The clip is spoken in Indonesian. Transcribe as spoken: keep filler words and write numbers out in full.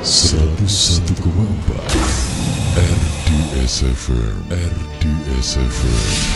seratus satu koma empat R D S F M R D S F M